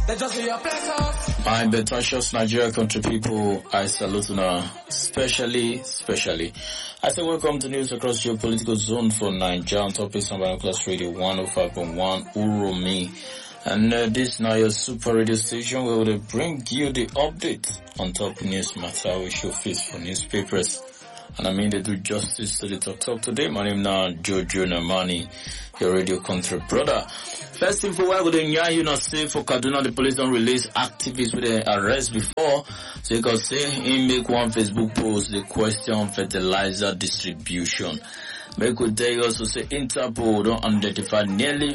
My Betashos Nigeria country people, I salute you now, especially. I say welcome to news across your political zone for Nigeria on topics on Binoculars Radio 105.1 Uromi. And this now your super radio station where we bring you the update on top news matter we show face for newspapers. And I mean they do justice to the talk today. My name now Jojo Namani, your radio country brother. First info why would you not say for Kaduna the police don't release activists with the arrest before. So you can say he make one Facebook post the question fertilizer distribution. Make could tell you also say Interpol don't identify nearly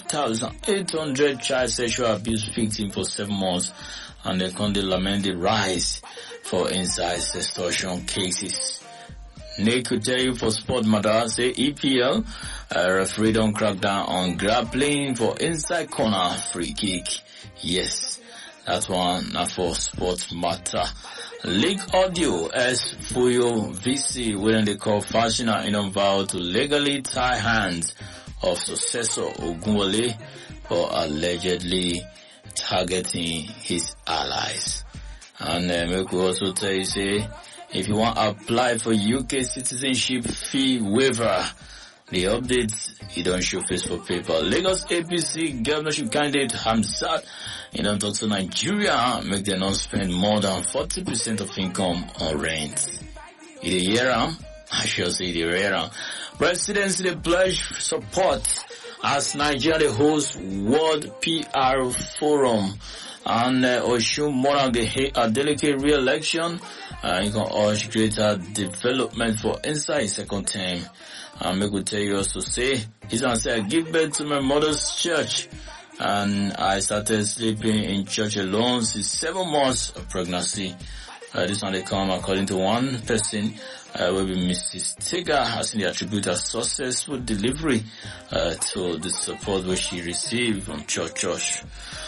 5,800 child sexual abuse victims for 7 months, and they can lament the rise for incest extortion cases. They could tell you for sport matter, say EPL, referee don't crack down on grappling for inside corner free kick. Yes, that one now for sports matter. League audio as Fuyo VC when they call Fashina in vow to legally tie hands of successor Ogunwole for allegedly targeting his allies. And we could also tell you say, if you want to apply for UK citizenship fee waiver, the updates, you don't show face for paper. Lagos APC governorship candidate Hamzat, you don't talk to Nigeria, make them not spend more than 40% of income on rent. In the year, I should say the year. Presidency, they pledge support as Nigeria hosts World PR Forum. And Oshun Morang a delicate re-election. You can urge greater development for inside second term. And I could tell you also say, he's gonna say, I give birth to my mother's church. And I started sleeping in church alone since 7 months of pregnancy. This one they come according to one person, will be Mrs. Tiga has been attributed a successful delivery, to the support which she received from church.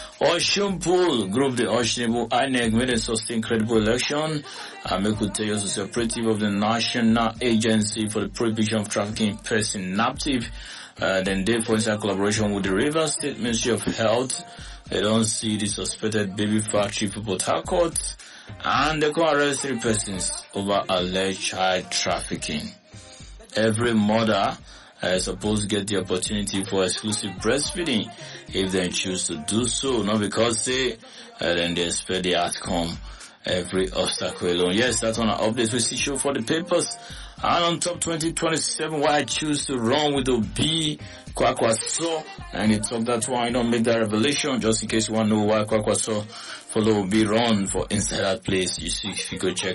Oshunpool Group, the Oshunpool INEC made a sustained credible election. I could tell you as a operative of the National Agency for the Prohibition of Trafficking in Persons, NAPTIP. Then they, for inside collaboration with the Rivers State Ministry of Health, they don't see the suspected baby factory for Port Harcourt, and they can arrest 3 persons over alleged child trafficking. Every mother is supposed to get the opportunity for exclusive breastfeeding if they choose to do so, not because then they expect the outcome every obstacle alone. Yes, that's on our updates we see show for the papers. And on top 2027, why I choose to run with Obi Kwakwaso, and it's up that one, I don't make that revelation, just in case you want to know why Kwakwaso follow Obi run for inside that place. You see, if you go check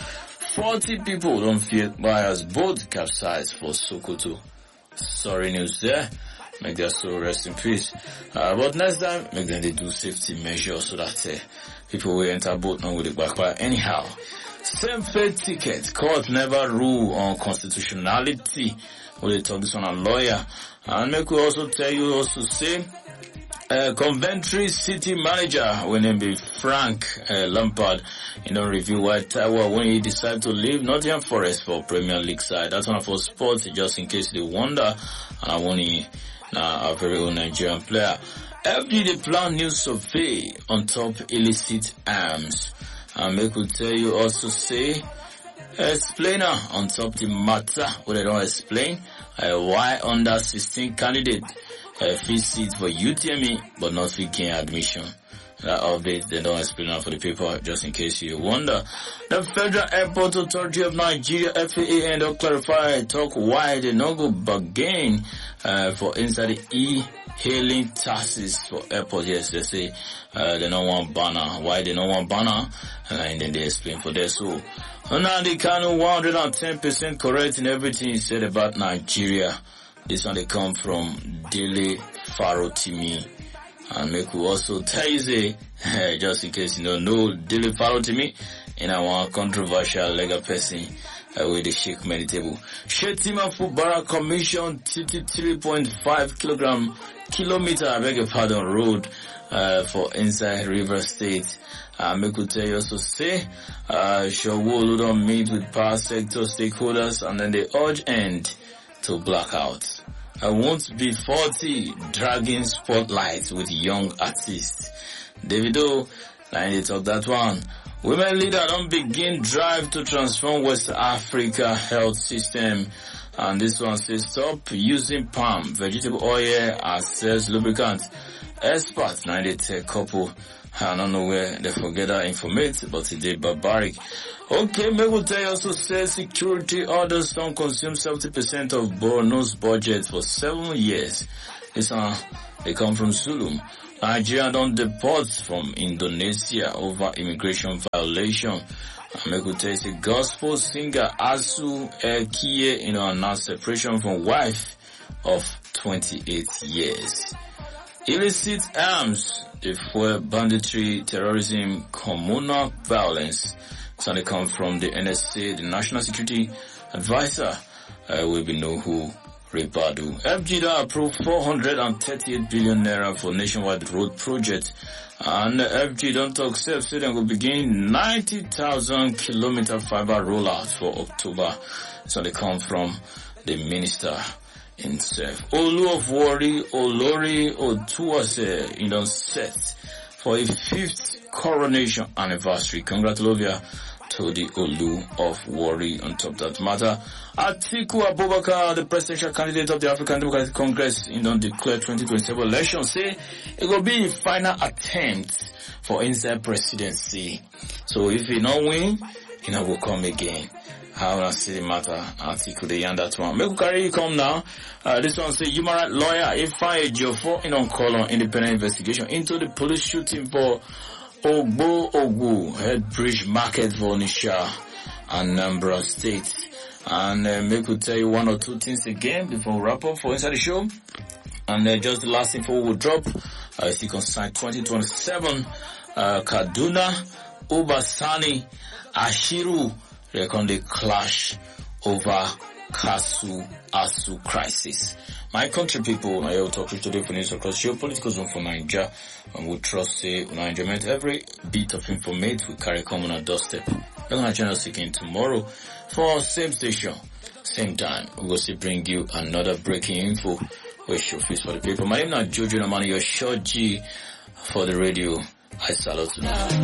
40 people don't fear buyers both capsized for Sokoto. Sorry news there. Make their soul rest in peace. But next time, make them they do safety measures so that people will enter boat not with the backfire. Anyhow, same faith ticket. Court never rule on constitutionality. We talk this on a lawyer. And make we also tell you also say, Coventry City manager, when name be Frank Lampard, review why Taiwo when he decided to leave Nottingham Forest for Premier League side. That's one for sports, just in case they wonder. And I want a very own Nigerian player. FD the plan new survey on top illicit arms. And make will tell you also say, explainer on top the matter, what they don't explain, why under 16 candidate free seat for UTME, but not free gain admission. That update, they don't explain that for the people, just in case you wonder. The Federal Airport Authority of Nigeria, FAA, and they'll clarify, talk why they not go bargain, for inside the e-hailing taxes for airport. Yes, they say, they don't want banner. Why they don't want banner? And then they explain for that. So, Nnamdi Kanu 110% correct in everything he said about Nigeria. This one they come from Dele Farotimi. And make we also tell you, just in case you don't know, Dele Farotimi in our controversial legal person with the Sheikh Meditable. Shetima Fubara Commission 33.5 kilometer, I beg your pardon, road for inside River State. Make we tell you also say, Shawolu don't meet with power sector stakeholders and then they urge end to blackout. I won't be 40, dragging spotlights with young artists. Davido, I need to talk that one. Women leader don't begin drive to transform West Africa health system. And this one says stop using palm vegetable oil as sales lubricant. Experts, now they tell couple. I don't know where they forget that information, but it is barbaric. Okay, Megutay also says security orders don't consume 70% of Borno's budget for 7 years. This they come from Zulum. Nigeria don't deport from Indonesia over immigration violation. Megutay is a gospel singer Asu Ekiye, announced separation from wife of 28 years. Illicit arms, the fuel banditry, terrorism, communal violence. So they come from the NSA, the National Security Advisor. We will know who Ribadu. FG don't approve 438 billion naira for nationwide road project. And FG don't talk self, so they will begin 90,000 kilometer fiber rollout for October. So they come from the minister himself. Olu of Warri, Olori Otuase, set for a 5th coronation anniversary. Congratulations to the Olu of Warri on top of that matter. Atiku Abubakar, the presidential candidate of the African Democratic Congress, declared 2027 election, say it will be a final attempt for inside presidency. So if he not win, he not will come again. How I see the matter, Atiku they and that one. Make we carry you come now. This one say human rights lawyer Ifeanyi Ejiofor on call on independent investigation into the police shooting for Ogbo Ogu Head Bridge Market for Onitsha, Anambra State. And make we tell you one or two things again before we wrap up for inside the show. And just the last info we'll drop. See concern 2027 Kaduna, Obasani, Ashiru reckon they clash over Asu crisis. My country people, I will talk to you today for news across geopolitical zone for Nigeria, and we trust Nigeria every bit of information we carry come on our doorstep. We're gonna join us again tomorrow for same station, same time. We will still bring you another breaking info with show face for the people. My name is Jojo Namani, your short G for the radio. I salute you.